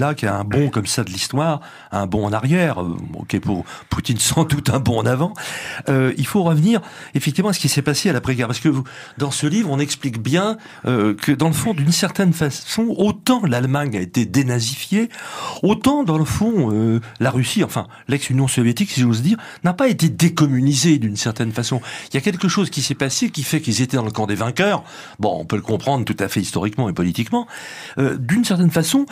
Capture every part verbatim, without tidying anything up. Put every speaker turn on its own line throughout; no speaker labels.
là qui a un bond comme ça de l'histoire, un bond en arrière, euh, ok pour Poutine sans doute un bond en avant, euh, il faut revenir effectivement à ce qui s'est passé à l'après-guerre. Parce que vous, dans ce livre, on explique bien euh, que dans le fond, d'une certaine façon, autant l'Allemagne a été dénazifiée, autant dans le fond, euh, la Russie, enfin l'ex-Union soviétique, si j'ose dire, n'a pas été décommunisée d'une certaine façon. Il y a quelque chose qui s'est passé qui fait qu'ils étaient dans le camp des vainqueurs. Bon, on peut le comprendre tout à fait historiquement et politiquement. Euh, d'une certaine façon,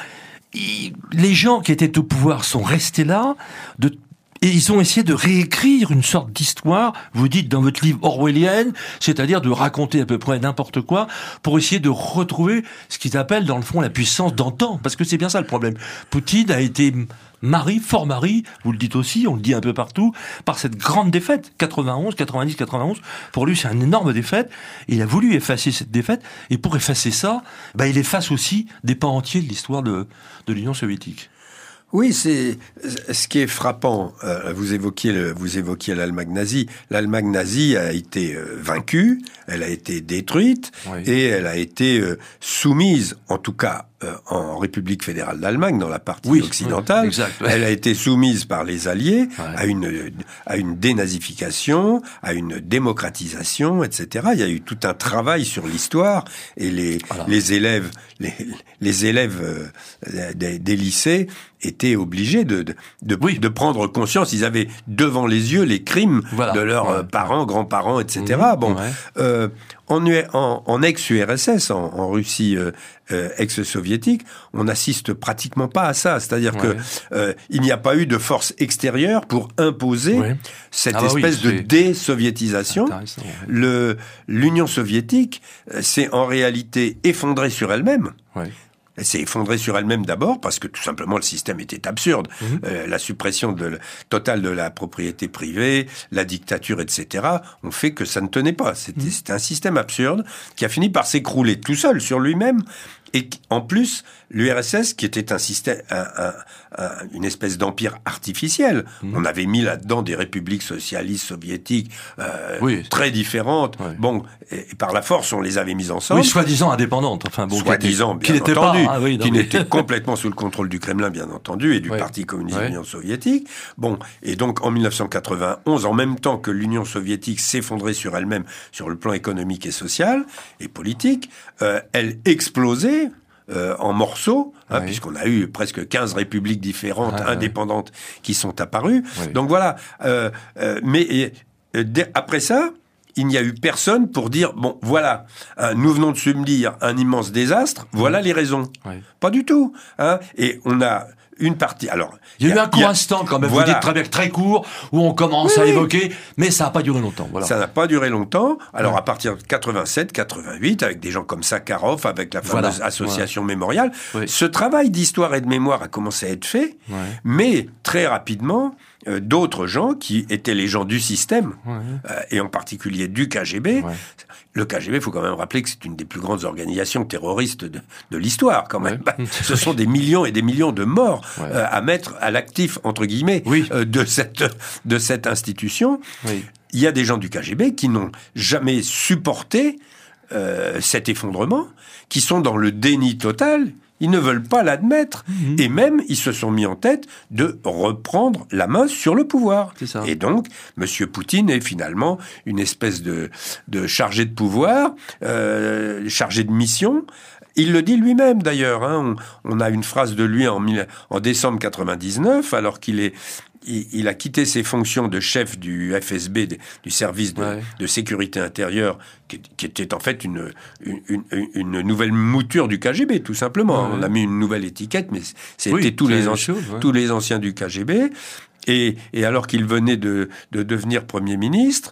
les gens qui étaient au pouvoir sont restés là, de, et ils ont essayé de réécrire une sorte d'histoire, vous dites dans votre livre orwellienne, c'est-à-dire de raconter à peu près n'importe quoi, pour essayer de retrouver ce qu'ils appellent dans le fond la puissance d'antan, parce que c'est bien ça le problème. Poutine a été mari, fort mari, vous le dites aussi, on le dit un peu partout, par cette grande défaite, quatre-vingt-onze, quatre-vingt-dix, quatre-vingt-onze, pour lui c'est une énorme défaite, il a voulu effacer cette défaite, et pour effacer ça, bah, il efface aussi des pans entiers de l'histoire de, de l'Union soviétique.
Oui, c'est ce qui est frappant. Euh, vous évoquiez le, vous évoquiez l'Allemagne nazie. L'Allemagne nazie a été euh, vaincue, elle a été détruite, oui. Et elle a été euh, soumise, en tout cas euh, en République fédérale d'Allemagne, dans la partie oui, occidentale. Oui, exact, ouais. Elle a été soumise par les Alliés ouais. à une à une dénazification, à une démocratisation, et cetera. Il y a eu tout un travail sur l'histoire et les voilà. les élèves les les élèves euh, des, des lycées étaient obligés de de de, oui. de prendre conscience. Ils avaient devant les yeux les crimes voilà. de leurs ouais. parents, grands-parents, et cetera. Mmh, bon, ouais. euh, en, en, en ex-U R S S, en, en Russie euh, euh, ex-soviétique, on n'assiste pratiquement pas à ça. C'est-à-dire ouais. que euh, il n'y a pas eu de force extérieure pour imposer ouais. cette ah bah espèce oui, de désoviétisation. Ouais. Le l'Union soviétique euh, s'est en réalité effondrée sur elle-même. Ouais. Elle s'est effondrée sur elle-même d'abord parce que tout simplement le système était absurde. Mmh. Euh, la suppression de, totale de la propriété privée, la dictature, et cetera ont fait que ça ne tenait pas. C'était, mmh. c'était un système absurde qui a fini par s'écrouler tout seul sur lui-même. Et en plus, l'U R S S, qui était un système, un, un, un, une espèce d'empire artificiel, mmh. on avait mis là-dedans des républiques socialistes soviétiques euh, oui. très différentes. Oui. Bon, et, et par la force, on les avait mises ensemble.
Oui, soi-disant indépendantes. Enfin, bon,
soi-disant, bien
qui
entendu,
pas, ah oui,
qui n'étaient complètement sous le contrôle du Kremlin, bien entendu, et du oui. Parti communiste de l'Union soviétique. Bon, et donc en dix-neuf cent quatre-vingt-onze, en même temps que l'Union soviétique s'effondrait sur elle-même, sur le plan économique et social et politique, euh, elle explosait. Euh, en morceaux, hein, oui. puisqu'on a eu presque quinze républiques différentes, ah, indépendantes, oui. qui sont apparues. Oui. Donc voilà. Euh, euh, mais et, euh, après ça, il n'y a eu personne pour dire, bon, voilà, hein, nous venons de subir un immense désastre, voilà oui. les raisons. Oui. Pas du tout. Hein, et on a... une partie. Alors,
il y a eu un court instant quand même. Voilà. Vous dites très bien que très court où on commence oui, à évoquer, mais ça n'a pas duré longtemps. Voilà.
Ça n'a pas duré longtemps. Alors ouais. à partir de quatre-vingt-sept, quatre-vingt-huit, avec des gens comme Sakharov, avec la fameuse voilà. association voilà. mémoriale, oui. ce travail d'histoire et de mémoire a commencé à être fait, ouais. mais très rapidement. Euh, d'autres gens qui étaient les gens du système, ouais. euh, et en particulier du K G B. Ouais. Le K G B, il faut quand même rappeler que c'est une des plus grandes organisations terroristes de, de l'histoire, quand même. Ouais. Ce sont des millions et des millions de morts ouais. euh, à mettre à l'actif, entre guillemets, oui. euh, de cette de cette institution. Oui. Il y a des gens du K G B qui n'ont jamais supporté euh, cet effondrement, qui sont dans le déni total. Ils ne veulent pas l'admettre. Mmh. Et même, ils se sont mis en tête de reprendre la main sur le pouvoir.
C'est ça.
Et donc, Monsieur Poutine est finalement une espèce de, de chargé de pouvoir, euh, chargé de mission. Il le dit lui-même, d'ailleurs. Hein. On, on a une phrase de lui en, en décembre quatre-vingt-dix-neuf, alors qu'il est... Il a quitté ses fonctions de chef du F S B, du service de, ouais. de sécurité intérieure, qui, qui était en fait une, une, une, une nouvelle mouture du K G B, tout simplement. Ouais. On a mis une nouvelle étiquette, mais c'était oui, tous, les anci- chose, ouais. tous les anciens du K G B. Et, et alors qu'il venait de, de devenir Premier ministre,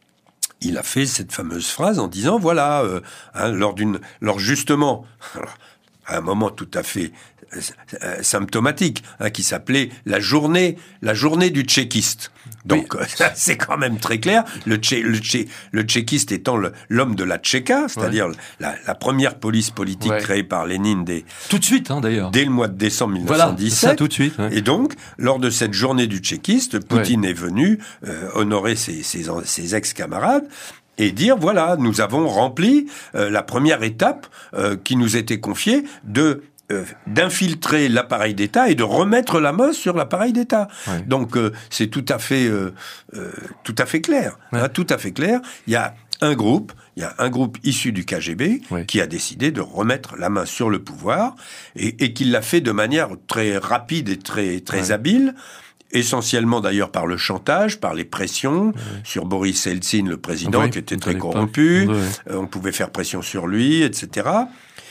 il a fait cette fameuse phrase en disant, voilà, euh, hein, lors d'une, lors justement, alors, à un moment tout à fait euh, symptomatique, hein, qui s'appelait la journée, la journée du tchéquiste. Donc, oui. euh, c'est quand même très clair. Le, tché, le, tché, le tchéquiste étant le, l'homme de la Tchéka, c'est-à-dire ouais. la, la première police politique ouais. créée par Lénine dès
tout de suite, hein, d'ailleurs,
dès le mois de décembre dix-neuf cent dix-sept.
Voilà, ça tout de suite. Ouais.
Et donc, lors de cette journée du tchéquiste, Poutine ouais. est venu euh, honorer ses, ses, ses ex-camarades. Et dire, voilà, nous avons rempli euh, la première étape euh, qui nous était confiée de euh, d'infiltrer l'appareil d'État et de remettre la main sur l'appareil d'État. Ouais. Donc euh, c'est tout à fait, euh, euh, tout à fait clair. Ouais. Hein, tout à fait clair. Il y a un groupe, il y a un groupe issu du K G B ouais. qui a décidé de remettre la main sur le pouvoir et, et qui l'a fait de manière très rapide et très très ouais. habile. Essentiellement d'ailleurs par le chantage, par les pressions ouais. sur Boris Eltsine, le président, ouais, qui était très corrompu. Ouais. Euh, on pouvait faire pression sur lui, et cetera.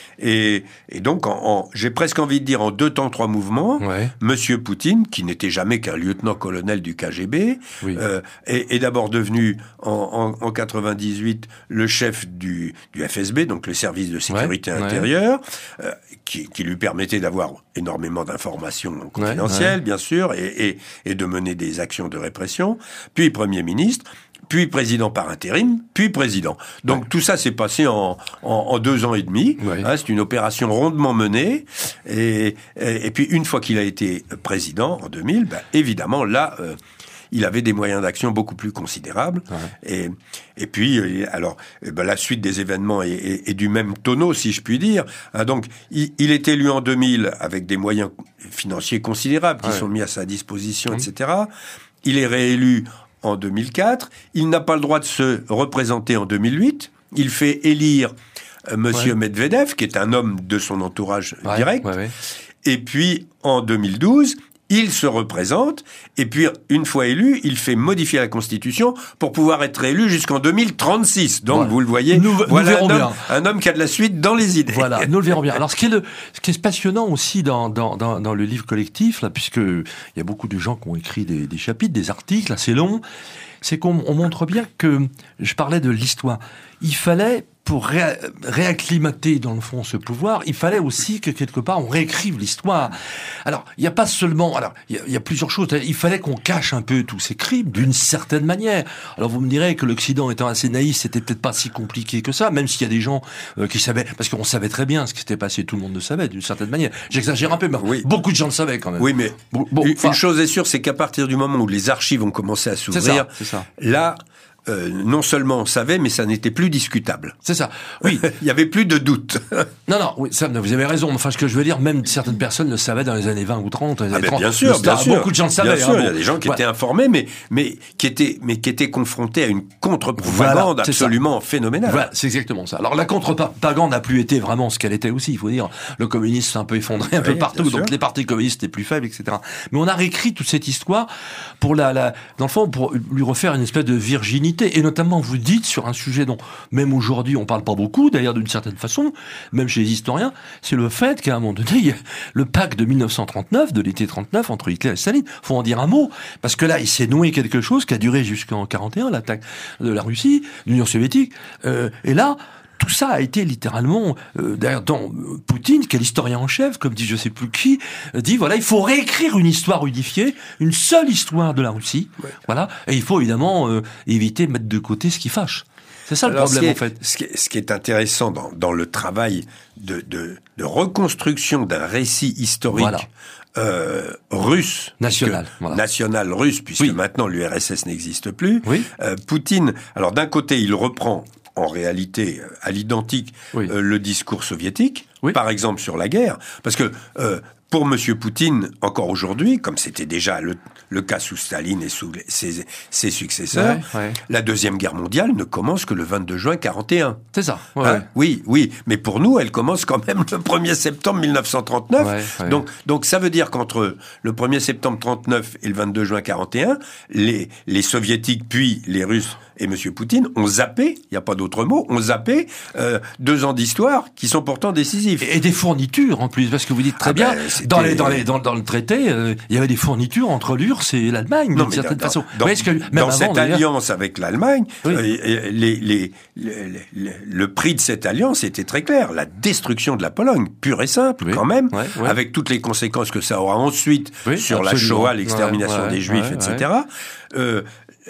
Et, et donc, en, en, j'ai presque envie de dire en deux temps, trois mouvements, ouais. Monsieur Poutine, qui n'était jamais qu'un lieutenant-colonel du K G B, oui. euh, est, est d'abord devenu en, en, en quatre-vingt-dix-huit le chef du, du F S B, donc le service de sécurité ouais. intérieure, ouais. euh, qui, qui lui permettait d'avoir énormément d'informations confidentielles, ouais. Ouais. bien sûr, et, et, et de mener des actions de répression. Puis Premier ministre. Puis président par intérim, puis président. Donc ouais. tout ça s'est passé en, en, en deux ans et demi. Ouais. Hein, c'est une opération rondement menée. Et, et, et puis une fois qu'il a été président en deux mille, ben, évidemment là, euh, il avait des moyens d'action beaucoup plus considérables. Ouais. Et, et puis, alors, ben, la suite des événements est, est, est du même tonneau, si je puis dire. Hein, donc, il, il est élu en deux mille avec des moyens financiers considérables qui ouais. sont mis à sa disposition, oui. et cetera. Il est réélu en deux mille quatre, il n'a pas le droit de se représenter en deux mille huit, il fait élire euh, Monsieur ouais. Medvedev, qui est un homme de son entourage ouais, direct, ouais, ouais. et puis en deux mille douze, il se représente, et puis une fois élu, il fait modifier la Constitution pour pouvoir être élu jusqu'en deux mille trente-six. Donc voilà. vous le voyez,
nous,
voilà
nous
un, homme,
bien.
un homme qui a de la suite dans les idées.
Voilà, nous le verrons bien. Alors ce qui est, le, ce qui est passionnant aussi dans, dans, dans, dans le livre collectif, là, puisque il y a beaucoup de gens qui ont écrit des, des chapitres, des articles assez longs, c'est qu'on on montre bien que, je parlais de l'histoire, il fallait, pour ré, réacclimater dans le fond ce pouvoir, il fallait aussi que quelque part on réécrive l'histoire. Alors, il n'y a pas seulement, alors il y, y a plusieurs choses, il fallait qu'on cache un peu tous ces crimes d'une certaine manière. Alors vous me direz que l'Occident étant assez naïf, c'était peut-être pas si compliqué que ça, même s'il y a des gens euh, qui savaient, parce qu'on savait très bien ce qui s'était passé, tout le monde le savait d'une certaine manière. J'exagère un peu, mais oui. beaucoup de gens le savaient quand même.
Oui, mais bon, bon, une, une chose est sûre, c'est qu'à partir du moment où les archives ont commencé à s'ouvrir,
c'est ça, c'est ça.
là, Euh, non seulement on savait, mais ça n'était plus discutable.
C'est ça. Oui.
Il y avait plus de doute.
non, non, oui, ça, vous avez raison. Enfin, ce que je veux dire, même certaines personnes le savaient dans les années vingt ou trente.
Ah ben,
trente
bien sûr, bien sûr.
Beaucoup de gens le savaient.
Bien sûr,
hein,
il y a
bon.
des gens qui
ouais.
étaient informés, mais, mais, qui étaient, mais qui étaient confrontés à une contre-propagande voilà, absolument phénoménale.
Voilà, c'est exactement ça. Alors, la contre-propagande n'a plus été vraiment ce qu'elle était aussi, il faut dire. Le communisme s'est un peu effondré un oui, peu partout, donc sûr. Les partis communistes étaient plus faibles, et cetera. Mais on a réécrit toute cette histoire pour la, la, dans le fond, pour lui refaire une espèce de virginité, et notamment, vous dites sur un sujet dont même aujourd'hui on parle pas beaucoup, d'ailleurs d'une certaine façon, même chez les historiens, c'est le fait qu'à un moment donné, il y a le pacte de mille neuf cent trente-neuf, de l'été trente-neuf entre Hitler et Staline. Faut en dire un mot, parce que là il s'est noué quelque chose qui a duré jusqu'en quarante et un, l'attaque de la Russie, de l'Union soviétique, euh, et là. Tout ça a été littéralement, euh, d'ailleurs, dans euh, Poutine, qui est l'historien en chef, comme dit je sais plus qui, euh, dit voilà, il faut réécrire une histoire unifiée, une seule histoire de la Russie, ouais. voilà, et il faut évidemment euh, éviter de mettre de côté ce qui fâche. C'est ça le
Alors,
problème,
est,
en fait.
Ce qui est, ce qui est intéressant dans, dans le travail de, de, de reconstruction d'un récit historique voilà. euh, russe,
national, voilà.
national russe, puisque oui. maintenant l'U R S S n'existe plus,
oui.
euh, Poutine, alors d'un côté, il reprend en réalité, à l'identique, oui. euh, le discours soviétique, oui. par exemple sur la guerre, parce que euh, pour Monsieur Poutine, encore aujourd'hui, comme c'était déjà le, le cas sous Staline et sous ses, ses successeurs, ouais, ouais. la Deuxième Guerre mondiale ne commence que le vingt-deux juin quarante et un.
C'est ça. Ouais,
hein
ouais.
Oui, oui, mais pour nous, elle commence quand même le premier septembre mille neuf cent trente-neuf. Ouais, ouais. Donc, donc ça veut dire qu'entre le premier septembre trente-neuf et le vingt-deux juin quarante et un, les, les Soviétiques puis les Russes et Monsieur Poutine ont zappé, il n'y a pas d'autre mot, ont zappé euh, deux ans d'histoire qui sont pourtant décisifs.
Et, et des fournitures en plus, parce que vous dites très ah bien, ben, dans, les, dans, les, dans, dans le traité, euh, il y avait des fournitures entre l'U R S S et l'Allemagne, d'une certaine dans, façon.
Dans,
oui, que, même
dans
avant,
cette alliance avec l'Allemagne,
oui.
euh, les, les, les, les, les, le prix de cette alliance était très clair, la destruction de la Pologne, pure et simple oui. quand même, ouais, ouais. avec toutes les conséquences que ça aura ensuite oui, sur absolument. La Shoah, l'extermination ouais, ouais, des Juifs, ouais, et cetera. Ouais. Euh,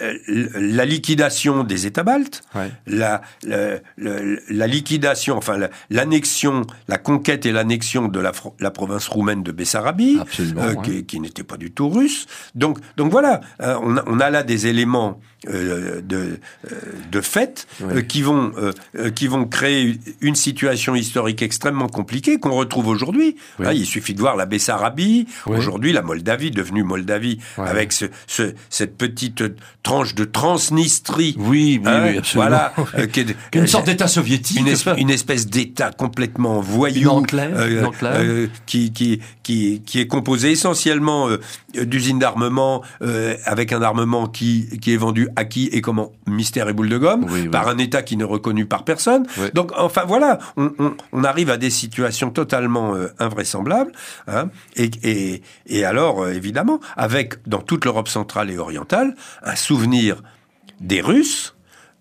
la liquidation des États baltes,
ouais.
la, la, la, la liquidation, enfin la, l'annexion, la conquête et l'annexion de la, la province roumaine de Bessarabie, euh,
ouais.
qui, qui n'était pas du tout russe. Donc, donc voilà, euh, on, a, on a là des éléments euh, de, de fait
ouais.
euh, qui vont euh, qui vont créer une situation historique extrêmement compliquée qu'on retrouve aujourd'hui.
Oui.
Hein, il suffit de voir la Bessarabie,
oui.
aujourd'hui la Moldavie, devenue Moldavie, ouais. avec ce, ce, cette petite tranche de Transnistrie.
Oui, oui,
hein,
oui, absolument.
Voilà, euh, qui est,
une sorte d'État soviétique.
Une, es, une espèce d'État complètement voyou,
une enclave, euh, une enclave.
Euh, qui, qui, qui, qui est composé essentiellement euh, d'usines d'armement, euh, avec un armement qui, qui est vendu à qui et comment, mystère et boule de gomme,
oui,
par
oui.
un État qui n'est reconnu par personne.
Oui.
Donc, enfin, voilà, on, on, on arrive à des situations totalement euh, invraisemblables. Hein, et, et, et alors, euh, évidemment, avec, dans toute l'Europe centrale et orientale, un souvenir des Russes,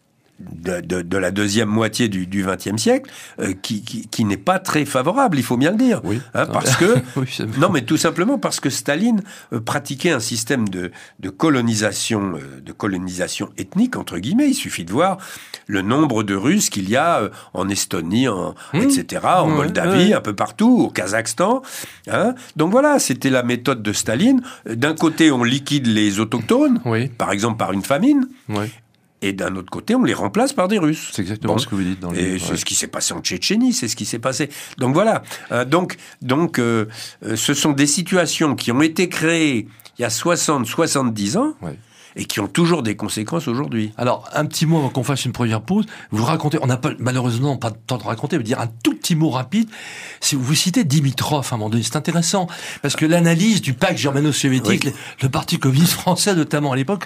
De, de, de la deuxième moitié du, du vingtième siècle, euh, qui, qui, qui n'est pas très favorable, il faut bien le dire.
Oui.
Hein, parce que,
oui,
non, mais tout simplement parce que Staline euh, pratiquait un système de, de colonisation, euh, de colonisation ethnique, entre guillemets. Il suffit de voir le nombre de Russes qu'il y a euh, en Estonie, en, mmh. et cetera, en
ouais,
Moldavie,
ouais.
un peu partout, au Kazakhstan. Hein. Donc voilà, c'était la méthode de Staline. D'un côté, on liquide les autochtones,
oui.
par exemple par une famine.
Oui.
Et d'un autre côté, on les remplace par des Russes.
C'est exactement bon. ce que vous dites dans le
Et
livre.
c'est
ouais.
ce qui s'est passé en Tchétchénie, c'est ce qui s'est passé. Donc voilà. Euh, donc, donc, euh, ce sont des situations qui ont été créées il y a soixante, soixante-dix ans.
Ouais.
Et qui ont toujours des conséquences aujourd'hui.
Alors, un petit mot avant qu'on fasse une première pause. Vous racontez, on n'a pas, malheureusement pas de temps de raconter, mais dire un tout petit mot rapide. Si vous citez Dimitrov à un moment donné, c'est intéressant. Parce que l'analyse du pacte germano-soviétique, oui. le, le Parti communiste français notamment à l'époque,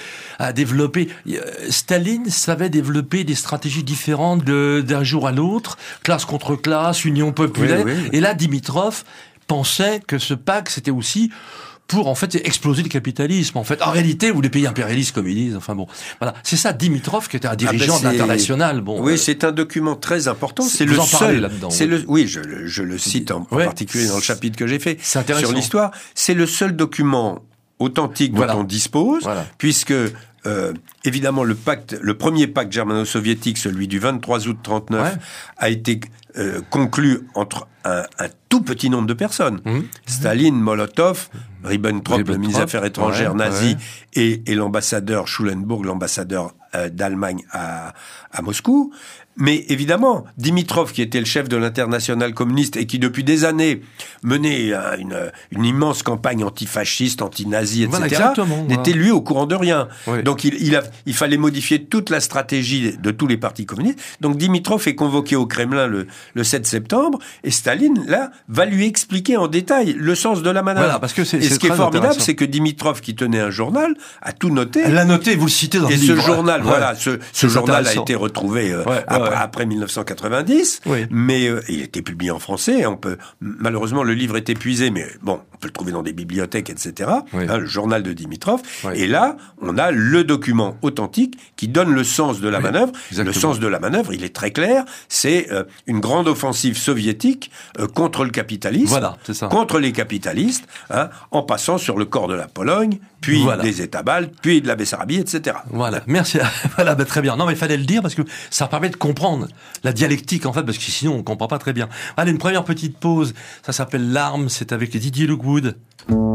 a développé, Staline savait développer des stratégies différentes de, d'un jour à l'autre, classe contre classe, union populaire. Oui, oui, oui. Et là, Dimitrov pensait que ce pacte, c'était aussi pour, en fait, exploser le capitalisme. En fait, en réalité, ou les pays impérialistes, comme ils disent. Enfin bon, voilà. C'est ça, Dimitrov, qui était un dirigeant ah ben de l'international. Bon.
Oui,
euh,
c'est un document très important. C'est le seul.
Là-dedans,
c'est
oui.
le, oui, je, je le cite en,
ouais.
en particulier dans le chapitre que j'ai fait
sur
l'histoire. C'est le seul document authentique
voilà.
dont on dispose,
voilà.
puisque Euh, évidemment, le pacte, le premier pacte germano-soviétique, celui du vingt-trois août trente-neuf, ouais. a été euh, conclu entre un, un tout petit nombre de personnes. Mmh. Staline, Molotov, Ribbentrop, Ribbentrop, le ministre des Affaires étrangères ouais, nazi, ouais. et, et l'ambassadeur Schulenburg, l'ambassadeur euh, d'Allemagne à, à Moscou. Mais évidemment, Dimitrov, qui était le chef de l'internationale communiste et qui depuis des années menait euh, une, une immense campagne antifasciste, anti-nazi, et cetera, voilà, n'était lui au courant de rien. Oui. Donc il, il, a, il fallait modifier toute la stratégie de tous les partis communistes. Donc Dimitrov est convoqué au Kremlin le, le sept septembre et Staline, là, va lui expliquer en détail le sens de la manœuvre.
Voilà, parce que c'est,
et
c'est
ce qui est formidable, c'est que Dimitrov, qui tenait un journal, a tout noté.
Elle l'a noté, vous le citez dans
et
le
livre.
livre.
Et ce journal, ouais. voilà, ce, ce journal a été retrouvé euh,
ouais,
après,
ouais.
après mille neuf cent quatre-vingt-dix, oui. mais euh, il était publié en français. On peut, malheureusement, le livre est épuisé, mais bon, on peut le trouver dans des bibliothèques, et cetera. Oui. Hein, le journal de Dimitrov. Oui. Et là, on a le document authentique qui donne le sens de la oui, manœuvre. Exactement. Le sens de la manœuvre, il est très clair. C'est euh, une grande offensive soviétique euh, contre le capitalisme,
voilà, c'est ça.
contre les capitalistes, hein, en passant sur le corps de la Pologne, puis voilà. des États baltes, puis de la Bessarabie, et cetera.
Voilà, merci. Voilà, bah, très bien. Non, mais il fallait le dire parce que ça permet de comprendre la dialectique, en fait, parce que sinon, on comprend pas très bien. Allez, une première petite pause. Ça s'appelle L'Arme. C'est avec Didier Lockwood.